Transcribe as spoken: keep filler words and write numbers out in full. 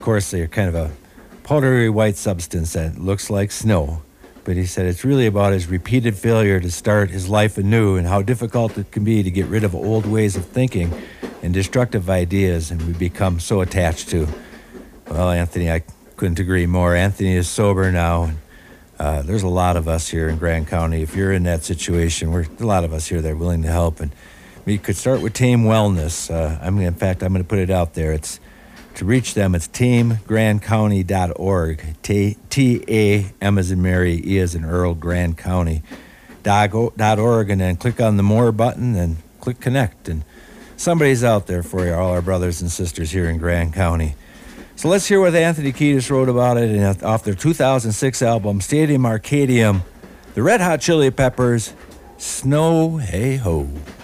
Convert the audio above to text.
course, they're kind of a powdery white substance that looks like snow. But he said it's really about his repeated failure to start his life anew and how difficult it can be to get rid of old ways of thinking and destructive ideas and we become so attached to. Well, Anthony, I couldn't agree more. Anthony is sober now. And, uh, there's a lot of us here in Grand County. If you're in that situation, we're a lot of us here that are willing to help. And we could start with Tame Wellness. Uh, I'm gonna, in fact, I'm going to put it out there. It's to reach them, it's tame grand county dot org. T A M as in Mary, E as in Earl, Grand County dot org, and then click on the More button and click Connect. And somebody's out there for you, all our brothers and sisters here in Grand County. So let's hear what Anthony Kiedis wrote about it and off their two thousand six album, Stadium Arcadium, the Red Hot Chili Peppers, Snow Hey Ho.